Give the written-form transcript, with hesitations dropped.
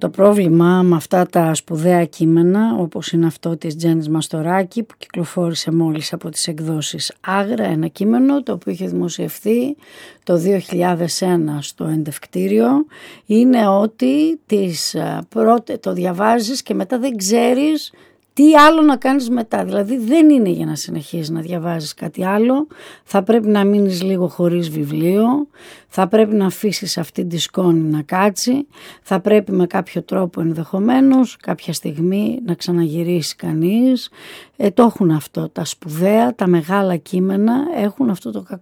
Το πρόβλημα με αυτά τα σπουδαία κείμενα, όπως είναι αυτό της Τζέννης Μαστοράκη που κυκλοφόρησε μόλις από τις εκδόσεις Άγρα, ένα κείμενο το οποίο είχε δημοσιευθεί το 2001 στο Εντευκτήριο, είναι ότι το διαβάζεις και μετά δεν ξέρεις τι άλλο να κάνεις μετά. Δηλαδή δεν είναι για να συνεχίσεις να διαβάζεις κάτι άλλο. Θα πρέπει να μείνεις λίγο χωρίς βιβλίο. Θα πρέπει να αφήσεις αυτή τη σκόνη να κάτσει. Θα πρέπει με κάποιο τρόπο ενδεχομένως κάποια στιγμή να ξαναγυρίσει κανείς. Το έχουν αυτό τα σπουδαία, τα μεγάλα κείμενα έχουν αυτό το κακό.